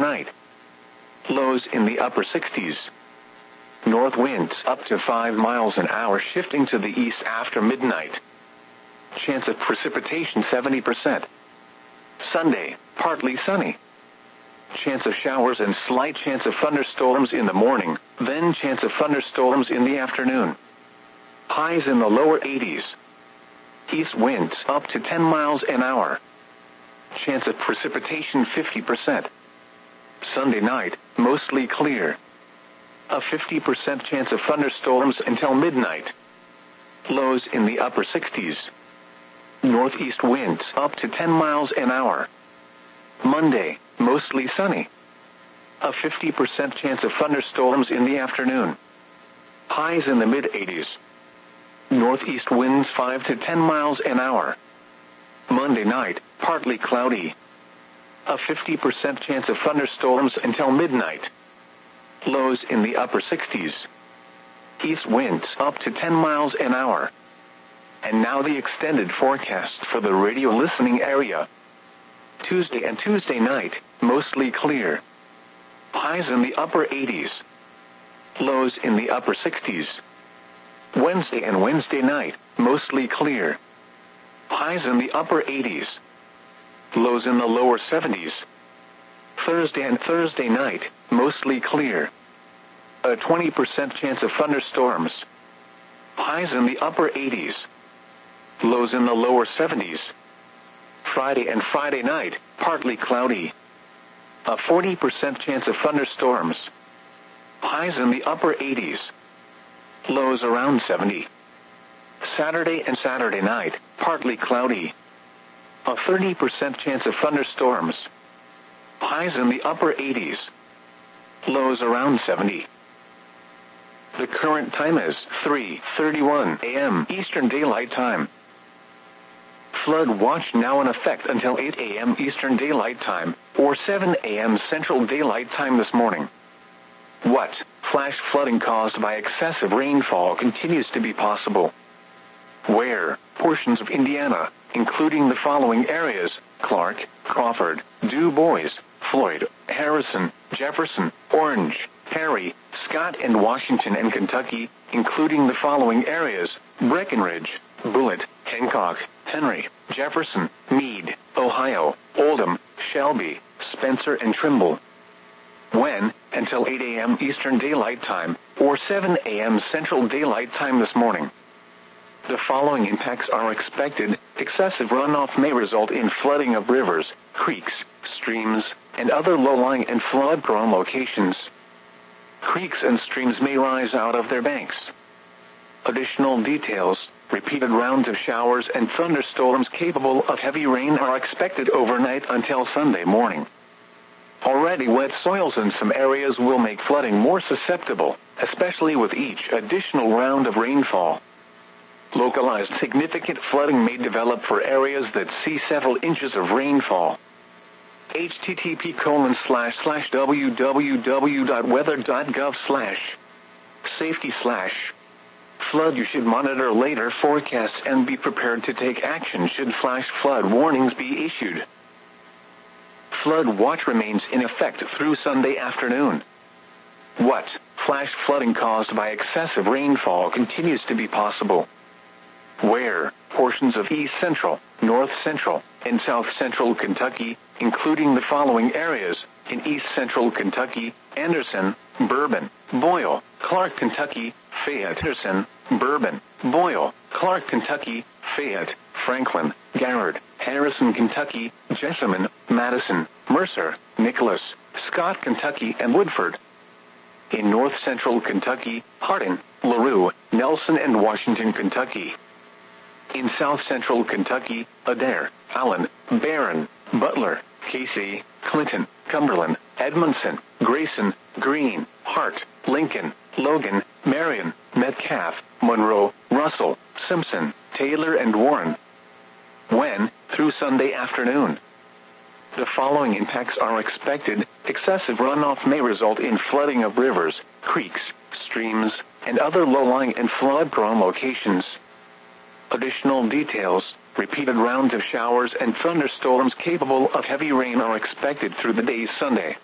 night. Lows in the upper 60s. North winds up to 5 miles an hour shifting to the east after midnight. Chance of precipitation 70%. Sunday, partly sunny. Chance of showers and slight chance of thunderstorms in the morning, then chance of thunderstorms in the afternoon. Highs in the lower 80s. East winds up to 10 miles an hour. Chance of precipitation 50%. Sunday night, mostly clear. A 50% chance of thunderstorms until midnight. Lows in the upper 60s. Northeast winds up to 10 miles an hour. Monday, mostly sunny. A 50% chance of thunderstorms in the afternoon. Highs in the mid-80s. Northeast winds 5 to 10 miles an hour. Monday night, partly cloudy. A 50% chance of thunderstorms until midnight. Lows in the upper 60s. East winds up to 10 miles an hour. And now the extended forecast for the radio listening area. Tuesday and Tuesday night, mostly clear. Highs in the upper 80s. Lows in the upper 60s. Wednesday and Wednesday night, mostly clear. Highs in the upper 80s. Lows in the lower 70s. Thursday and Thursday night, mostly clear. A 20% chance of thunderstorms. Highs in the upper 80s. Lows in the lower 70s. Friday and Friday night, partly cloudy. A 40% chance of thunderstorms. Highs in the upper 80s. Lows around 70. Saturday and Saturday night, partly cloudy. A 30% chance of thunderstorms. Highs in the upper 80s. Lows around 70. The current time is 3:31 a.m. Eastern Daylight Time. Flood watch now in effect until 8 a.m. Eastern Daylight Time, or 7 a.m. Central Daylight Time this morning. What? Flash flooding caused by excessive rainfall continues to be possible. Where? Portions of Indiana, including the following areas: Clark, Crawford, Du Bois, Floyd, Harrison, Jefferson, Orange, Perry, Scott and Washington and Kentucky, including the following areas: Breckenridge, Bullitt, Hancock, Henry, Jefferson, Meade, Ohio, Oldham, Shelby, Spencer and Trimble. When? Until 8 a.m. Eastern Daylight Time, or 7 a.m. Central Daylight Time this morning. The following impacts are expected. Excessive runoff may result in flooding of rivers, creeks, streams, and other low-lying and flood-prone locations. Creeks and streams may rise out of their banks. Additional details: repeated rounds of showers and thunderstorms capable of heavy rain are expected overnight until Sunday morning. Already wet soils in some areas will make flooding more susceptible, especially with each additional round of rainfall. Localized significant flooding may develop for areas that see several inches of rainfall. http://www.weather.gov/safety/ flood. You should monitor later forecasts and be prepared to take action should flash flood warnings be issued. Flood watch remains in effect through Sunday afternoon. What? Flash flooding caused by excessive rainfall continues to be possible. Where? Portions of East Central, North Central, and South Central Kentucky, including the following areas: in East Central Kentucky, Anderson, Bourbon, Boyle, Clark, Kentucky, Fayette, Anderson, Bourbon, Boyle, Clark, Kentucky, Fayette, Franklin, Garrard, Harrison, Kentucky, Jessamine, Madison, Mercer, Nicholas, Scott, Kentucky, and Woodford. In North Central Kentucky, Hardin, LaRue, Nelson, and Washington, Kentucky. In South Central Kentucky, Adair, Allen, Barron, Butler, Casey, Clinton, Cumberland, Edmondson, Grayson, Greene, Hart, Lincoln, Logan, Marion, Metcalf, Monroe, Russell, Simpson, Taylor, and Warren. When? Through Sunday afternoon. The following impacts are expected. Excessive runoff may result in flooding of rivers, creeks, streams, and other low-lying and flood-prone locations. Additional details: repeated rounds of showers and thunderstorms capable of heavy rain are expected through the day Sunday.